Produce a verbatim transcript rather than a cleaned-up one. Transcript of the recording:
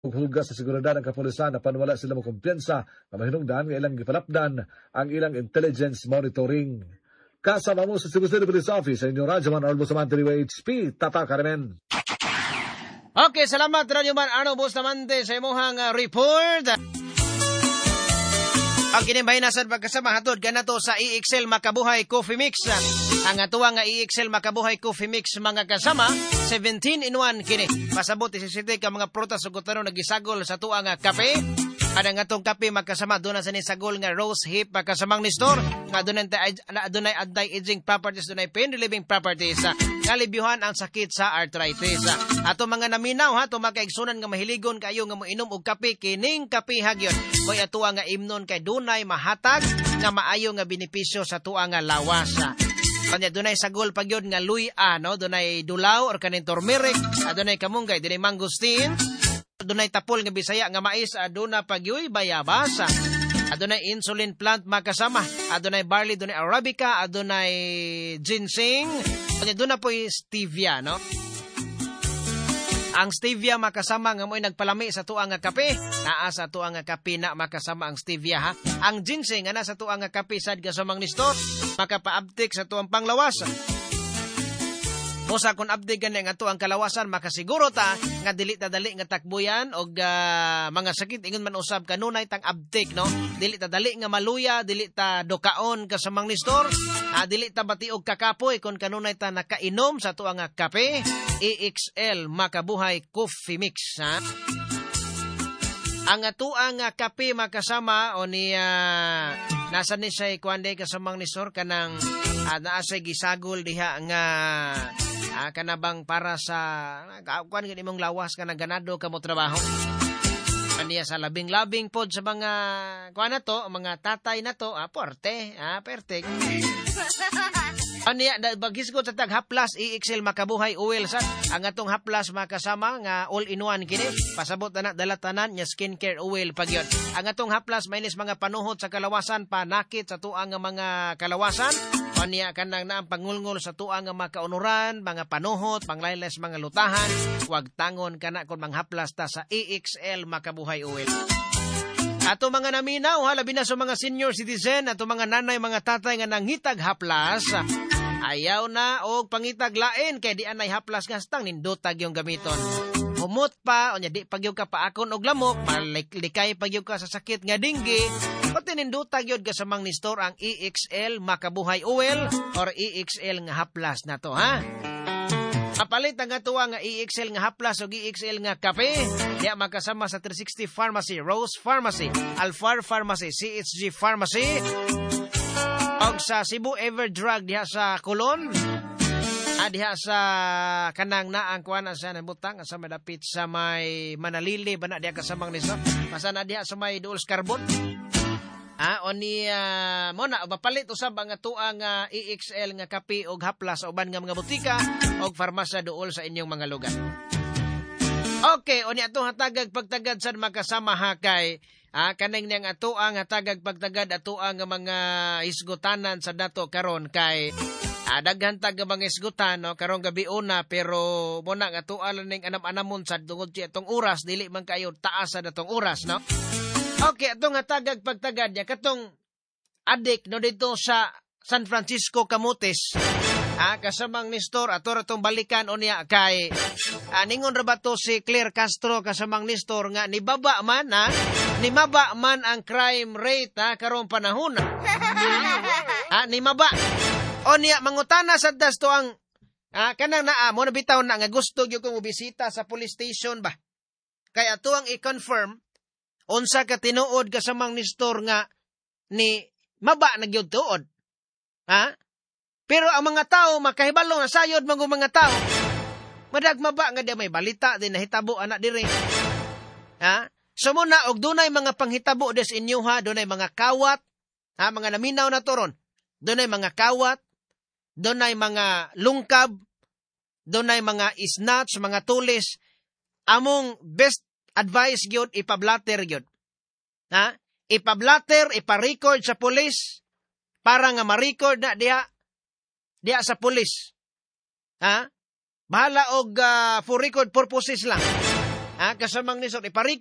hugas sa seguridad ng kapulisan na panwala sila mo kumpiyansa na mahinungdan ng ilang gipalapdan ang ilang intelligence monitoring. Kasama mo sa Cebu City Police Office sa inyong Radyoman Arnold Bustamante W H P, Tata Carmen. Okay, salamat Radyoman Arnold Bustamante sa imuhang uh, report. Ang kinimbay nasad pagkasama hatod ganato sa E X L Makabuhay Coffee Mix. Ang atuwa nga E X L Makabuhay Coffee Mix mga kasama, seventeen in one kini. Pasabot isisiti ka mga prutas ug gutano nagisagol sa tuwa nga kape. Ada nga tong kape makasama doon na sa nisagol nga rose hip makasamang ni store nga doon na adunay anti-aging properties, doon ay pain relieving properties, nga libyuhan ang sakit sa arthritis. Ato mga naminaw ha, to makaigsunan nga mahiligon kayo nga moinom og kape, kining kape hagyon moy atuwa nga imnon kay dunay mahatag nga maayo nga benepisyo sa tuwa nga lawas. Kanya dunay sagol pagyod nga luya no, dunay dulaw or kanin turmeric, adunay kamunggay, dunay mangosteen, adunay tapol nga Bisaya nga mais, aduna pagyoy bayabasa, adunay insulin plant makasama, adunay barley, adunay arabica, adunay ginseng, adunay po stevia no. Ang stevia makasama nga mo'y nagpalami sa tuang nga kape. Naa sa tuang nga kape na makasama ang stevia ha. Ang ginseng nga nasa tuang nga kape sad kasamang nistor makapaabtik sa tuang panglawas. Mosa kung abdik gani nga tuang kalawasan makasiguro ta nga dili ta dali nga takbuyan og uh, mga sakit ingon man usab kanunay tang abtik no. Dili ta dali nga maluya, dili ta dokaon kasamang nistor, uh, dili ta batiog kakapoy kung kanunay ta nakainom sa tuang nga kape. E X L Makabuhay Coffee Mix ha. Ang atuang nga kape makasama o ni uh, nasa ni siya kuande kasamang nistor kanang uh, naasay gisagol diha nga uh, kanabang para sa kuan gid imong lawas ka ganado ka mo trabaho. Kaniya sa labing-labing pod sa mga kuan na to, mga tatay na to, ah, porte, ah, pertek. Aniya, bagis ko sa tag haplas E X L Makabuhay Oil sad. Ang atong haplas makasama nga all-in-one kini. Pasabot na dalatanan nya skincare oil pagyon. Ang atong haplas mainis mga panuhot sa kalawasan, panakit sa tuang nga mga kalawasan. Aniya kanang na ang pangulngol sa tuang nga mga kaunuran, mga panuhot, panglaylas mga lutahan. Huwag tangon kana kon manghaplas ta sa E X L Makabuhay Oil. Ato mga naminaw, ha, labi na sa mga senior citizen, ato mga nanay, mga tatay nga nangitag haplas, ayaw na og pangitag lain kay di anay haplas nga stang nindotag yung gamiton. Humot pa, o nya di pagyo ka paakon og lamok, maliklikay pagyo ka sa sakit nga dinggi, pati nindotag yun ka sa mang nistor ang E X L Makabuhay Oil or E X L nga haplas na to, ha? Kapalit ang atuwa nga E X L nga haplas o E X L nga kape. Diya makasama sa three sixty Pharmacy, Rose Pharmacy, Alfar Pharmacy, C H G Pharmacy, o sa Cebu Everdrug diya sa Colon, ah, diya sa kanang na ang kuwan sa nabutang sa madapit sa may Manalili, bana diya kasamang niso, masana diya sa may Duls Carbon. Ah, oni uh, mo na mapalit usab ang atuang uh, E X L nga kape og haplas sa uban nga mga butika og farmasya duol sa inyong mga lugar. Okay, oni atong hatagag pagtagad sad makasama ha kay ah, kanang niyang atuang hatagag pagtagad atuang nga mga isgutanan sa dato karon kay ah, daghan tag mga isgutan no karon gabi una pero mo na atuan ning anam-anamon sad tungod sa itong oras dili man kayo taas sa datong oras no. Okay, atong hatagag pagtagad niya, katong adik no dito sa San Francisco, Camotes, ah, kasamang nistor, ato ratong balikan o niya kay, ah, ningon ra ba to si Claire Castro kasamang nistor nga, nibaba man, ha, nimaba man ang crime rate, ha, karong panahon, ha, nimaba, o niya, mangutana sa das to ang, ah, kanang naa, mo nabitaw na nga gusto yung kong bisita sa police station ba, kaya ato ang i-confirm, unsa ka tinuod ka sa mang nistor nga ni maba na gyud tuod. Ha? Pero ang mga tao makahibalo na sayod mga mga tao. Madag maba nga di may balita din nahitabo anak diri. Ha? So muna og dunay mga panghitabo des inyo ha, dunay mga kawat, ha, mga naminaw na toron. Dunay mga kawat, dunay mga lungkab, dunay mga snatch, mga tulis. Among best advice gyud ipablatter gyud. Ha? Ipablatter, ipa-record sa pulis para nga ma-record na diha diha sa pulis. Ha? Bahala og uh, for record purposes lang. Ah, kasamang nisod iparik